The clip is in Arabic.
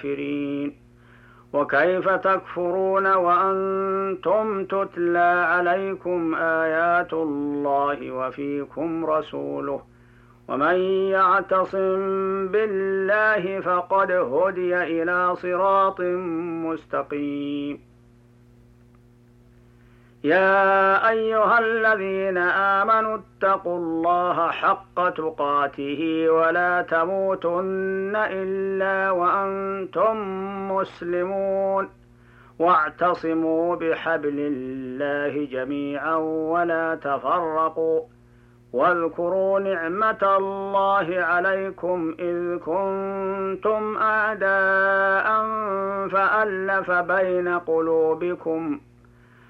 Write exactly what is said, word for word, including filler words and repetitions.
الكافرين. وكيف تكفرون وأنتم تتلى عليكم آيات الله وفيكم رسوله ومن يعتصم بالله فقد هدي إلى صراط مستقيم. يا أيها الذين آمنوا اتقوا الله حق تقاته ولا تموتن إلا وأنتم مسلمون واعتصموا بحبل الله جميعا ولا تفرقوا واذكروا نعمة الله عليكم إذ كنتم أعداء فألف بين قلوبكم